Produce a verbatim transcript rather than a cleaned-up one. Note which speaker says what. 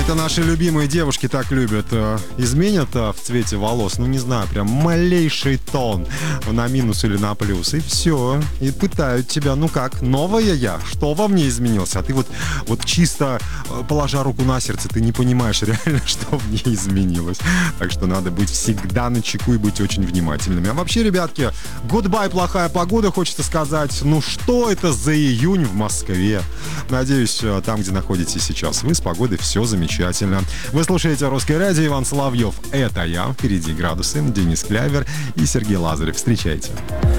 Speaker 1: Это наши любимые девушки так любят. Э, Изменят э, в цвете волос, ну не знаю, прям малейший тон на минус или на плюс. И все. И пытают тебя, ну как, новая я? Что во мне изменилось? А ты вот, вот чисто э, положа руку на сердце, ты не понимаешь реально, что в ней изменилось. Так что надо быть всегда начеку и быть очень внимательными. А вообще, ребятки, goodbye, плохая погода, хочется сказать. Ну что это за июнь в Москве? Надеюсь, э, там, где находитесь сейчас вы, с погодой все замечательно. Вы слушаете «Русское радио», Иван Соловьев. Это я. Впереди градусы. Денис Клявер и Сергей Лазарев. Встречайте.